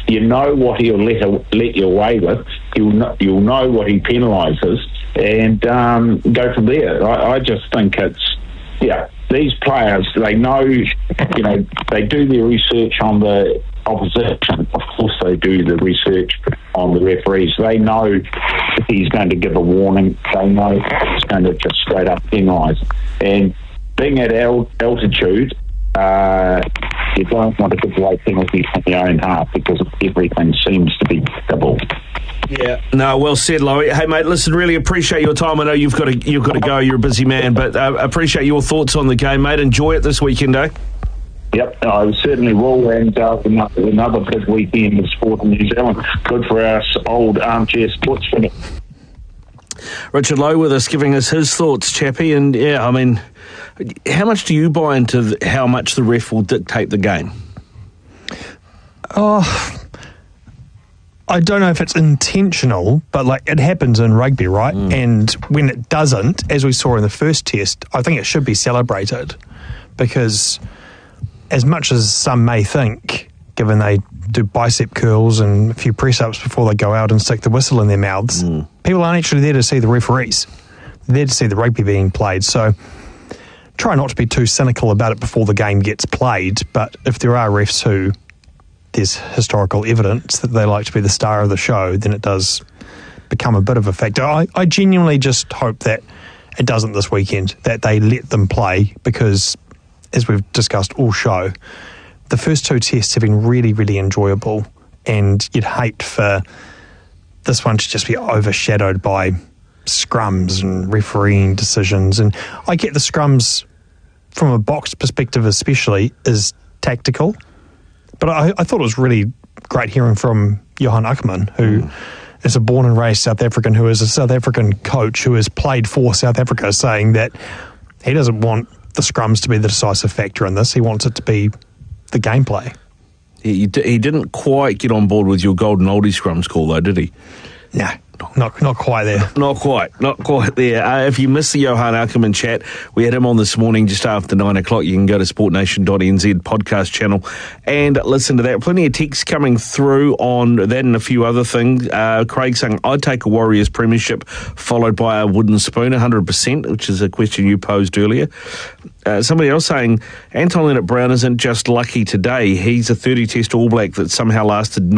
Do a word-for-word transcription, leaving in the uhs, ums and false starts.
you know what he'll let let you away with. You'll know, you'll know what he penalises, and um, go from there. I, I just think it's yeah. These players, they know, you know, they do their research on the opposition. Of course, they do the research on the referees. They know if he's going to give a warning. They know he's going to just straight up penalise. And being at al- altitude, uh, you don't want to give away penalties from your own half because everything seems to be double. Yeah, no, well said, Lowy. Hey, mate, listen, really appreciate your time. I know you've got to you've got to go. You're a busy man, but uh, appreciate your thoughts on the game, mate. Enjoy it this weekend, eh? Yep, I certainly will, and uh, another big weekend of sport in New Zealand. Good for our old armchair sports fans. Richard Lowe with us, giving us his thoughts, Chappie, and yeah, I mean, how much do you buy into the, how much the ref will dictate the game? Oh, I don't know if it's intentional, but like it happens in rugby, right? Mm. And when it doesn't, as we saw in the first test, I think it should be celebrated, because as much as some may think, given they do bicep curls and a few press-ups before they go out and stick the whistle in their mouths, mm. people aren't actually there to see the referees. They're there to see the rugby being played. So try not to be too cynical about it before the game gets played, but if there are refs who there's historical evidence that they like to be the star of the show, then it does become a bit of a factor. I, I genuinely just hope that it doesn't this weekend, that they let them play, because as we've discussed all show, the first two tests have been really, really enjoyable, and you'd hate for this one to just be overshadowed by scrums and refereeing decisions. And I get the scrums from a box perspective especially is tactical, but I, I thought it was really great hearing from Johan Ackermann, who mm. is a born and raised South African, who is a South African coach who has played for South Africa, saying that he doesn't want the scrums to be the decisive factor in this. He wants it to be the gameplay. He, he didn't quite get on board with your golden oldie scrums call, though, did he? No, not not quite there. Not quite, not quite there. Uh, if you missed the Johan Ackermann chat, we had him on this morning just after nine o'clock. You can go to sport nation dot n z podcast channel and listen to that. Plenty of texts coming through on that and a few other things. Uh, Craig saying, I'd take a Warriors premiership followed by a wooden spoon, one hundred percent, which is a question you posed earlier. Uh, somebody else saying, Anton Leonard-Brown isn't just lucky today. He's a thirty-test All Black that somehow lasted